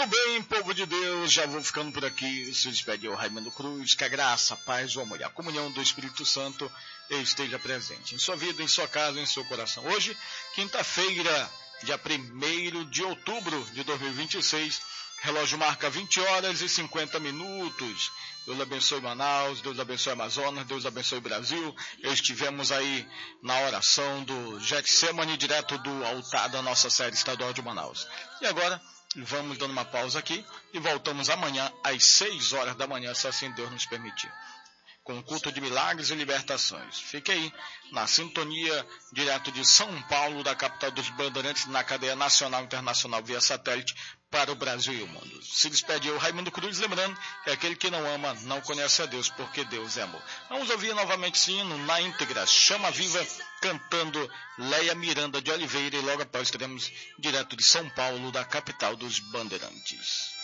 bem, povo de Deus, já vou ficando por aqui. Se despede o Raimundo Cruz, que a graça, a paz, o amor e a comunhão do Espírito Santo esteja presente em sua vida, em sua casa, em seu coração. Hoje, quinta-feira, dia 1º de outubro de 2026, relógio marca 20 horas e 50 minutos. Deus abençoe Manaus, Deus abençoe Amazonas, Deus abençoe Brasil. Estivemos aí na oração do Getsemane, direto do altar da nossa sede estadual de Manaus. E agora, vamos dando uma pausa aqui e voltamos amanhã às 6 horas da manhã, se assim Deus nos permitir, com o culto de milagres e libertações. Fique aí, na sintonia, direto de São Paulo, da capital dos Bandeirantes, na cadeia nacional e internacional via satélite, para o Brasil e o mundo. Se despede eu, Raimundo Cruz, lembrando que aquele que não ama, não conhece a Deus, porque Deus é amor. Vamos ouvir novamente esse hino na íntegra, Chama Viva, cantando Leia Miranda de Oliveira, e logo após teremos direto de São Paulo, da capital dos Bandeirantes.